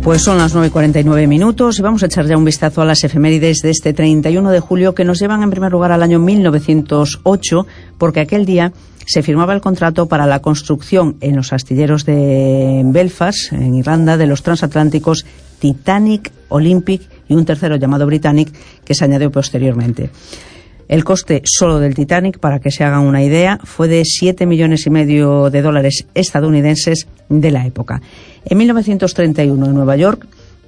Pues son las 9:49 y vamos a echar ya un vistazo a las efemérides de este 31 de julio que nos llevan en primer lugar al año 1908, porque aquel día se firmaba el contrato para la construcción en los astilleros de Belfast, en Irlanda, de los transatlánticos Titanic, Olympic y un tercero llamado Britannic que se añadió posteriormente. El coste solo del Titanic, para que se hagan una idea, fue de $7,5 millones de dólares estadounidenses de la época. En 1931, en Nueva York,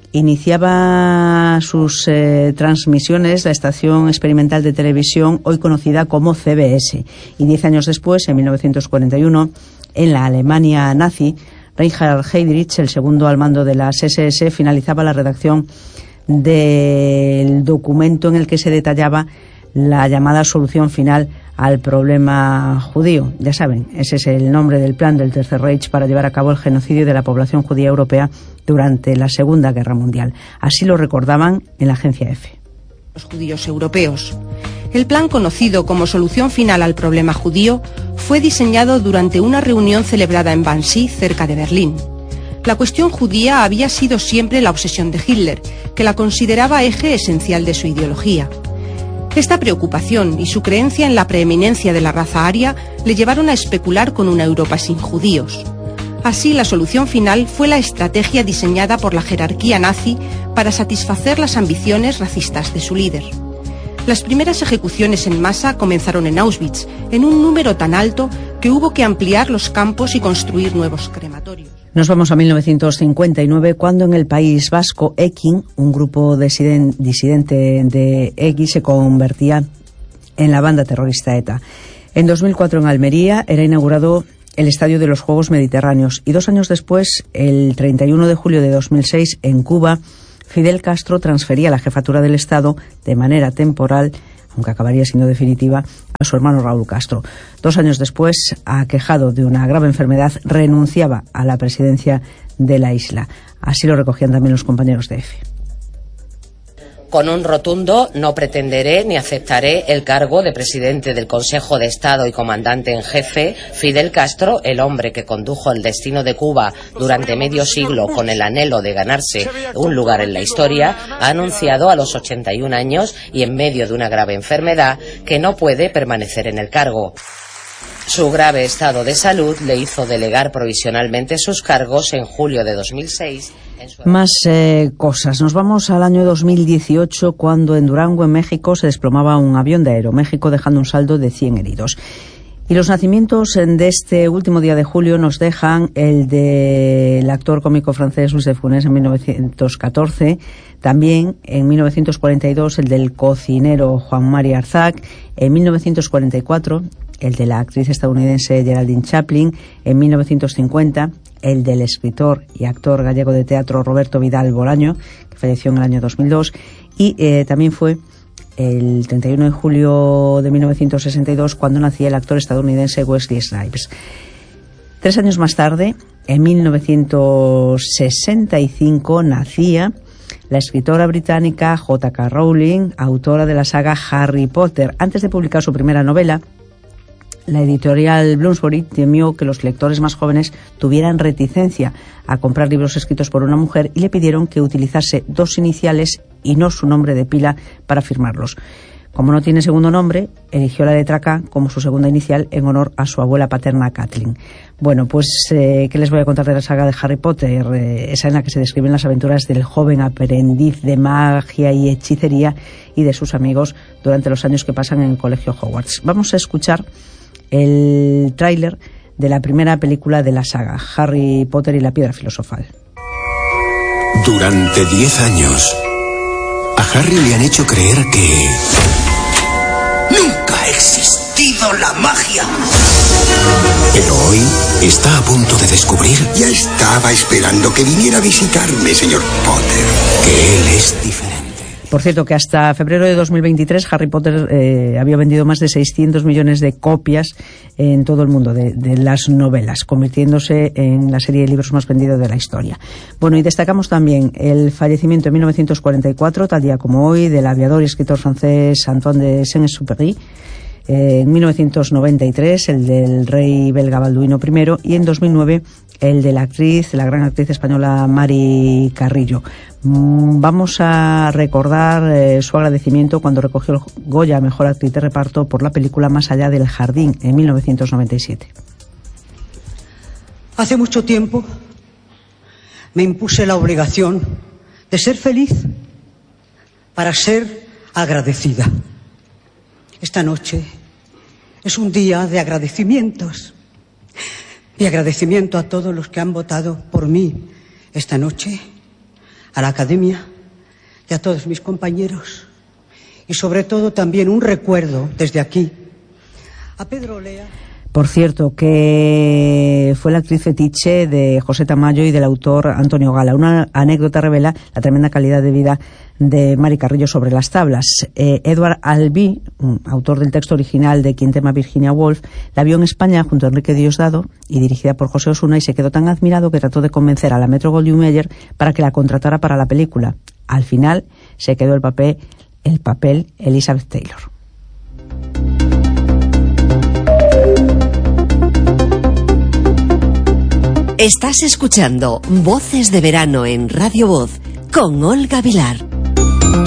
iniciaba sus transmisiones la estación experimental de televisión hoy conocida como CBS. Y 10 años después, en 1941, en la Alemania nazi, Reinhard Heydrich, el segundo al mando de las SS, finalizaba la redacción del documento en el que se detallaba la llamada solución final al problema judío. Ya saben, ese es el nombre del plan del Tercer Reich para llevar a cabo el genocidio de la población judía europea durante la Segunda Guerra Mundial. Así lo recordaban en la agencia EFE. Los judíos europeos. El plan, conocido como solución final al problema judío, fue diseñado durante una reunión celebrada en Wannsee, cerca de Berlín. La cuestión judía había sido siempre la obsesión de Hitler, que la consideraba eje esencial de su ideología. Esta preocupación y su creencia en la preeminencia de la raza aria le llevaron a especular con una Europa sin judíos. Así, la solución final fue la estrategia diseñada por la jerarquía nazi para satisfacer las ambiciones racistas de su líder. Las primeras ejecuciones en masa comenzaron en Auschwitz, en un número tan alto que hubo que ampliar los campos y construir nuevos crematorios. Nos vamos a 1959, cuando en el País Vasco, Ekin, un grupo disidente de EGI, se convertía en la banda terrorista ETA. En 2004, en Almería, era inaugurado el Estadio de los Juegos Mediterráneos. Y 2 años después, el 31 de julio de 2006, en Cuba, Fidel Castro transfería la jefatura del Estado de manera temporal, aunque acabaría siendo definitiva, a su hermano Raúl Castro. 2 años después, aquejado de una grave enfermedad, renunciaba a la presidencia de la isla. Así lo recogían también los compañeros de EFE. Con un rotundo no pretenderé ni aceptaré el cargo de presidente del Consejo de Estado y comandante en jefe. Fidel Castro, el hombre que condujo el destino de Cuba durante medio siglo con el anhelo de ganarse un lugar en la historia, ha anunciado a los 81 años y en medio de una grave enfermedad que no puede permanecer en el cargo. Su grave estado de salud le hizo delegar provisionalmente sus cargos en julio de 2006. Más cosas. Nos vamos al año 2018, cuando en Durango, en México, se desplomaba un avión de Aeroméxico, dejando un saldo de 100 heridos. Y los nacimientos de este último día de julio nos dejan el del actor cómico francés Luis de Funès en 1914, también en 1942 el del cocinero Juan Mari Arzac, en 1944 el de la actriz estadounidense Geraldine Chaplin, en 1950 el del escritor y actor gallego de teatro Roberto Vidal Bolaño, que falleció en el año 2002, y también fue el 31 de julio de 1962 cuando nacía el actor estadounidense Wesley Snipes. 3 años más tarde, en 1965, nacía la escritora británica J.K. Rowling, autora de la saga Harry Potter. Antes de publicar su primera novela, la editorial Bloomsbury temió que los lectores más jóvenes tuvieran reticencia a comprar libros escritos por una mujer y le pidieron que utilizase 2 iniciales y no su nombre de pila para firmarlos. Como no tiene segundo nombre, eligió la letra K como su segunda inicial en honor a su abuela paterna Kathleen. Bueno, pues, ¿qué les voy a contar de la saga de Harry Potter? Esa en la que se describen las aventuras del joven aprendiz de magia y hechicería y de sus amigos durante los años que pasan en el colegio Hogwarts. Vamos a escuchar el tráiler de la primera película de la saga, Harry Potter y la Piedra Filosofal. Durante 10 años, a Harry le han hecho creer que nunca ha existido la magia. Pero hoy está a punto de descubrir... Ya estaba esperando que viniera a visitarme, señor Potter. Que él es diferente. Por cierto, que hasta febrero de 2023 Harry Potter había vendido más de 600 millones de copias en todo el mundo de las novelas, convirtiéndose en la serie de libros más vendida de la historia. Bueno, y destacamos también el fallecimiento en 1944, tal día como hoy, del aviador y escritor francés Antoine de Saint-Exupéry. En 1993 el del rey belga Balduino I, y en 2009 el de la gran actriz española Mari Carrillo. Vamos a recordar su agradecimiento cuando recogió el Goya a Mejor Actriz de Reparto por la película Más allá del jardín, en 1997. Hace mucho tiempo me impuse la obligación de ser feliz para ser agradecida. Esta noche es un día de agradecimientos. Mi agradecimiento a todos los que han votado por mí esta noche, a la Academia y a todos mis compañeros. Y sobre todo también un recuerdo desde aquí a Pedro Olea. Por cierto, que fue la actriz fetiche de José Tamayo y del autor Antonio Gala. Una anécdota revela la tremenda calidad de vida de Mari Carrillo sobre las tablas. Edward Albee, autor del texto original de Quien tema Virginia Woolf, la vio en España junto a Enrique Diosdado y dirigida por José Osuna, y se quedó tan admirado que trató de convencer a la Metro-Goldwyn-Mayer para que la contratara para la película. Al final se quedó el papel Elizabeth Taylor. Estás escuchando Voces de Verano en Radio Voz con Olga Vilar.